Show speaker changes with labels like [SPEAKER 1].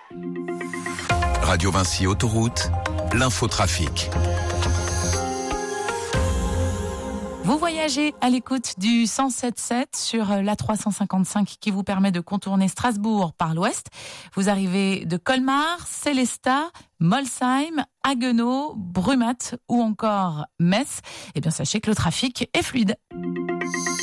[SPEAKER 1] Radio Vinci Autoroute, l'infotrafic.
[SPEAKER 2] Vous voyagez à l'écoute du 107.7 sur la 355 qui vous permet de contourner Strasbourg par l'ouest. Vous arrivez de Colmar, Sélestat, Molsheim, Haguenau, Brumath ou encore Metz. Eh bien, sachez que le trafic est fluide.